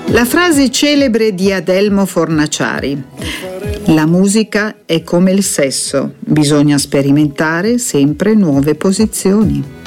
La frase celebre di Adelmo Fornaciari: la musica è come il sesso, bisogna sperimentare sempre nuove posizioni.